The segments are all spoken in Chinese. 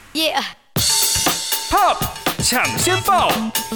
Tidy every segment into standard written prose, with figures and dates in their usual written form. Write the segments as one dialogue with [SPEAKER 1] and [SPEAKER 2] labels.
[SPEAKER 1] Pop 抢先报，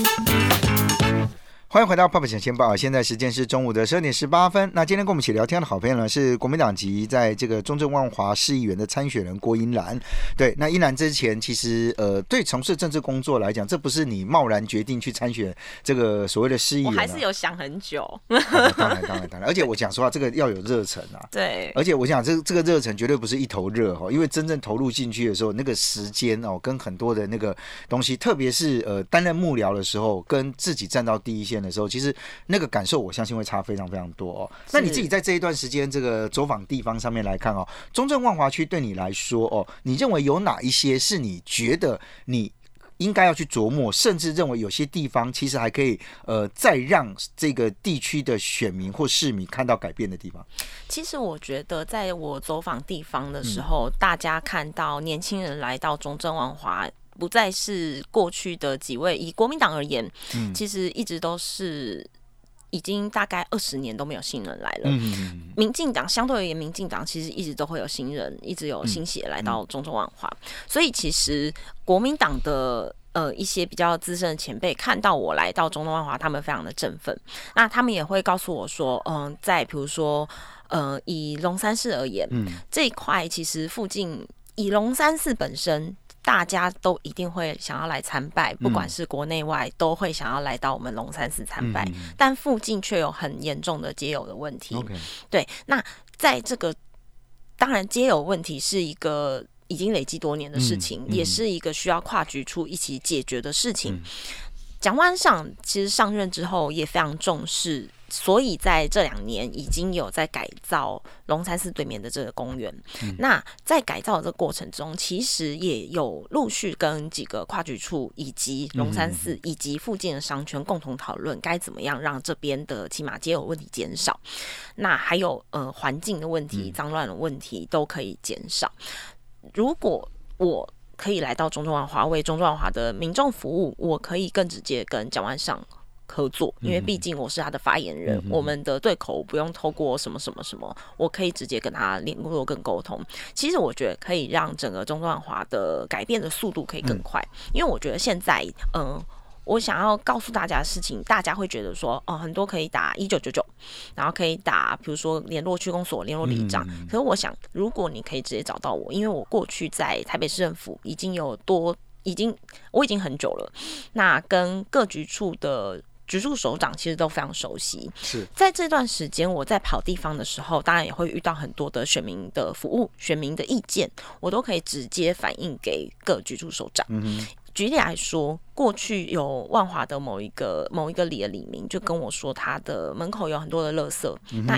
[SPEAKER 2] 欢迎回到《Pop 抢先报》，现在时间是中午的12:18。那今天跟我们一起聊天的好朋友呢，是国民党籍在这个中正万华市议员的参选人郭英兰。对，那英兰之前其实对从事政治工作来讲，这不是你贸然决定去参选这个所谓的市议员、啊，
[SPEAKER 3] 我还是有想很久。
[SPEAKER 2] 当然，而且我讲实话，这个要有热忱啊。
[SPEAKER 3] 对，
[SPEAKER 2] 而且我想这个热忱绝对不是一头热哈，因为真正投入进去的时候，那个时间哦，跟很多的那个东西，特别是担任幕僚的时候，跟自己站到第一线的时候，其实那个感受我相信会差非常非常多哦。那你自己在这一段时间这个走访地方上面来看哦，中正万华区对你来说哦，你认为有哪一些是你觉得你应该要去琢磨，甚至认为有些地方其实还可以再让这个地区的选民或市民看到改变的地方？
[SPEAKER 3] 其实我觉得在我走访地方的时候，大家看到年轻人来到中正万华，不再是过去的几位，以国民党而言，其实一直都是已经大概20年都没有新人来了。民进党相对而言，民进党其实一直都会有新人，一直有新血来到中正万华，所以其实国民党的一些比较资深的前辈看到我来到中正万华，他们非常的振奋。那他们也会告诉我说，在比如说以龙山寺而言，这一块其实附近以龙山寺本身，大家都一定会想要来参拜，不管是国内外都会想要来到我们龙山寺参拜，但附近却有很严重的街友的问题。对，那在这个当然街友问题是一个已经累积多年的事情，也是一个需要跨局处一起解决的事情。蒋万上其实上任之后也非常重视，所以在这2年已经有在改造龙山寺对面的这个公园。那在改造的这个过程中，其实也有陆续跟几个跨局处以及龙山寺以及附近的商圈共同讨论，该怎么样让这边的骑马街友问题减少。那还有环境的问题、脏乱的问题都可以减少。如果我可以来到中正万华为中正万华的民众服务，我可以更直接跟蒋万上合作，因为毕竟我是他的发言人，我们的对口不用透过什么什么什么，我可以直接跟他联络跟沟通。其实我觉得可以让整个中正万华的改变的速度可以更快，因为我觉得现在我想要告诉大家的事情，大家会觉得说，很多可以打1999，然后可以打，比如说联络区公所、联络里长。可是我想，如果你可以直接找到我，因为我过去在台北市政府我已经很久了，那跟各局处的局处首长其实都非常熟悉。是在这段时间，我在跑地方的时候，当然也会遇到很多的选民的服务、选民的意见，我都可以直接反映给各局处首长。举例来说，过去有万华的某一个里的里民就跟我说，他的门口有很多的垃圾，那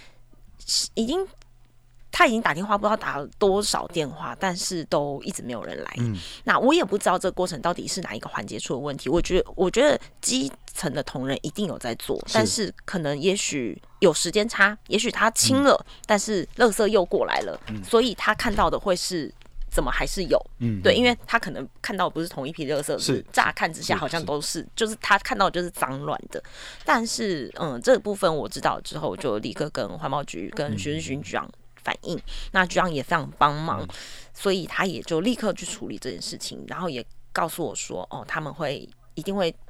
[SPEAKER 3] 他已经打电话，不知道打了多少电话，但是都一直没有人来。那我也不知道这个过程到底是哪一个环节出了问题。我觉得基层的同仁一定有在做，但是可能也许有时间差，也许他清了，但是垃圾又过来了，所以他看到的会是。怎么还是有？对，因为他可能看到不是同一批垃圾，是乍看之下好像都是，就是他看到就是脏乱的。但是，这个部分我知道之后，就立刻跟环保局跟徐日勋局长反映，那局长也非常帮忙，所以他也就立刻去处理这件事情，然后也告诉我说，他们一定会